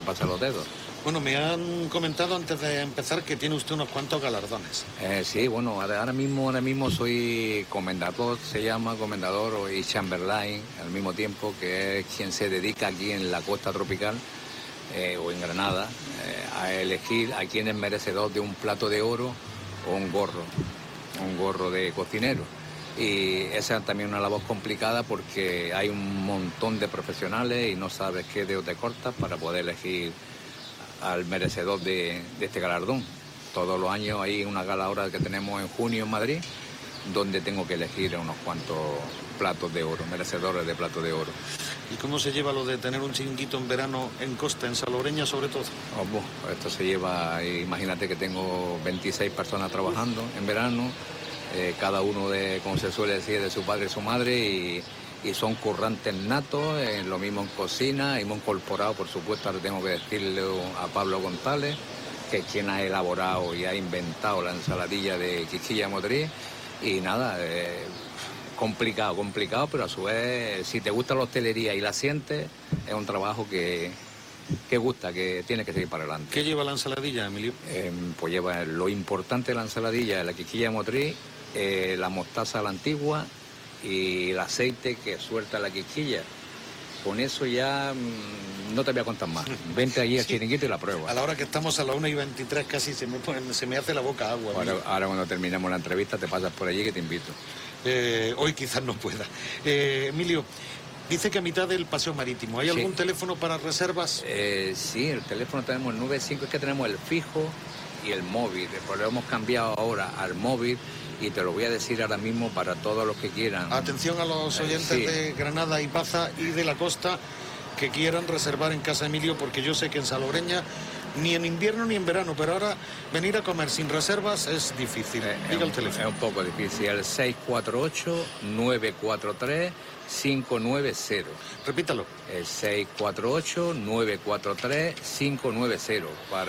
pasa los dedos. Bueno, me han comentado antes de empezar que tiene usted unos cuantos galardones. Sí, bueno, ahora mismo soy comendador, se llama comendador y chamberlain al mismo tiempo, que es quien se dedica aquí en la costa tropical o en Granada a elegir a quien es merecedor de un plato de oro o un gorro de cocinero. Y esa es también una labor complicada porque hay un montón de profesionales y no sabes qué dedo te cortas para poder elegir al merecedor de este galardón. Todos los años hay una gala ahora que tenemos en junio en Madrid, donde tengo que elegir unos cuantos platos de oro, merecedores de platos de oro. ¿Y cómo se lleva lo de tener un chiringuito en verano en costa, en Salobreña sobre todo? Esto se lleva, imagínate que tengo 26 personas trabajando en verano, cada uno como se suele decir, de su padre y su madre, y son currantes natos, lo mismo en cocina. Hemos incorporado, por supuesto, ahora tengo que decirle a Pablo González, que es quien ha elaborado y ha inventado la ensaladilla de quiquilla motriz. Y nada, complicado, pero a su vez, si te gusta la hostelería y la sientes, es un trabajo que gusta, que tiene que seguir para adelante. ¿Qué lleva la ensaladilla, Emilio? Pues lleva lo importante de la ensaladilla, la quiquilla motriz, la mostaza a la antigua, y el aceite que suelta la quiquilla. Con eso ya no te voy a contar más. Vente allí al chiringuito y la prueba. A la hora que estamos a las 1:23 casi se me hace la boca agua. Ahora cuando terminemos la entrevista te pasas por allí que te invito. Hoy quizás no pueda. Emilio, dice que a mitad del paseo marítimo. ¿Hay algún teléfono para reservas? Sí, el teléfono tenemos el 95, es que tenemos el fijo y el móvil. Después lo hemos cambiado ahora al móvil. Y te lo voy a decir ahora mismo para todos los que quieran. Atención a los oyentes de Granada y Baza y de la costa que quieran reservar en Casa Emilio, porque yo sé que en Salobreña ni en invierno ni en verano, pero ahora venir a comer sin reservas es difícil. Diga el teléfono. Es un poco difícil, el 648-943-590. Repítalo. El 648-943-590.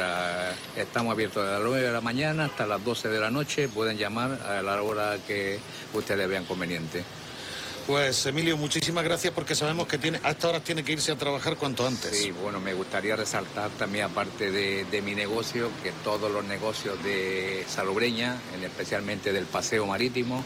Estamos abiertos de las 9 de la mañana hasta las 12 de la noche. Pueden llamar a la hora que ustedes vean conveniente. Pues Emilio, muchísimas gracias, porque sabemos que a esta hora tiene que irse a trabajar cuanto antes. Sí, bueno, me gustaría resaltar también, aparte de mi negocio, que todos los negocios de Salobreña, especialmente del paseo marítimo,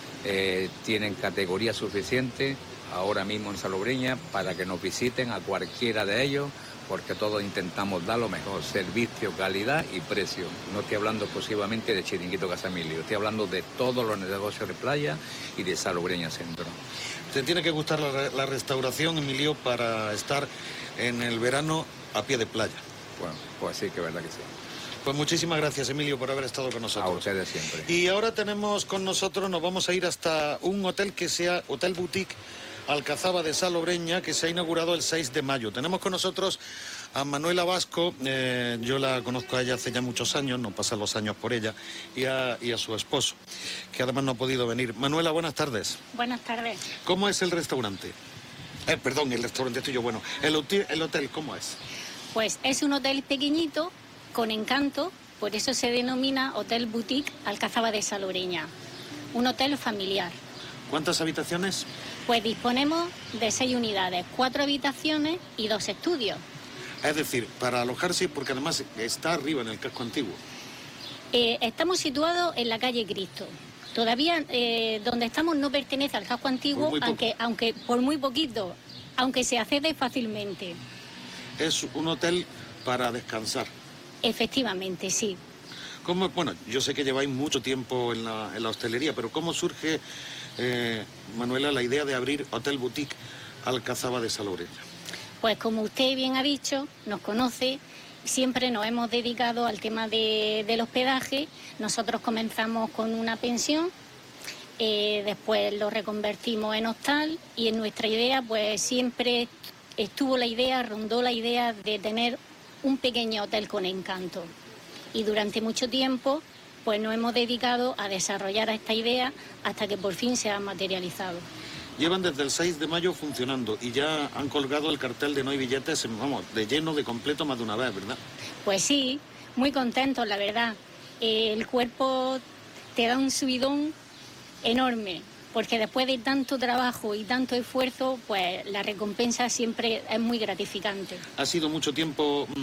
tienen categoría suficiente ahora mismo en Salobreña para que nos visiten a cualquiera de ellos, porque todos intentamos dar lo mejor: servicio, calidad y precio. No estoy hablando exclusivamente de Chiringuito Casa Emilio, estoy hablando de todos los negocios de playa y de Salobreña Centro. Te tiene que gustar la restauración, Emilio, para estar en el verano a pie de playa. Bueno, pues sí, que verdad que sí. Pues muchísimas gracias, Emilio, por haber estado con nosotros. A ustedes siempre. Y ahora tenemos con nosotros, nos vamos a ir hasta un hotel que sea Hotel Boutique Alcazaba de Salobreña, que se ha inaugurado el 6 de mayo. Tenemos con nosotros a Manuela Vasco. Yo la conozco a ella hace ya muchos años, no pasan los años por ella, y a su esposo, que además no ha podido venir. Manuela, buenas tardes. Buenas tardes. ¿Cómo es el restaurante? Perdón, el restaurante estoy yo, bueno. ¿El hotel cómo es? Pues es un hotel pequeñito, con encanto, por eso se denomina Hotel Boutique Alcazaba de Salobreña. Un hotel familiar. ¿Cuántas habitaciones? Pues disponemos de 6 unidades, 4 habitaciones y 2 estudios. Es decir, para alojarse, porque además está arriba en el casco antiguo. Estamos situados en la calle Cristo. Todavía donde estamos no pertenece al casco antiguo, aunque por muy poquito, aunque se accede fácilmente. Es un hotel para descansar. Efectivamente, sí. Bueno, yo sé que lleváis mucho tiempo en la hostelería, pero ¿cómo surge, Manuela, la idea de abrir Hotel Boutique Alcazaba de Salobreña? Pues como usted bien ha dicho, nos conoce, siempre nos hemos dedicado al tema del hospedaje. Nosotros comenzamos con una pensión, después lo reconvertimos en hostal, y en nuestra idea pues siempre rondó la idea de tener un pequeño hotel con encanto. Y durante mucho tiempo pues nos hemos dedicado a desarrollar esta idea hasta que por fin se ha materializado. Llevan desde el 6 de mayo funcionando y ya han colgado el cartel de no hay billetes, de lleno, de completo, más de una vez, ¿verdad? Pues sí, muy contentos, la verdad. El cuerpo te da un subidón enorme, porque después de tanto trabajo y tanto esfuerzo, pues la recompensa siempre es muy gratificante. Ha sido mucho tiempo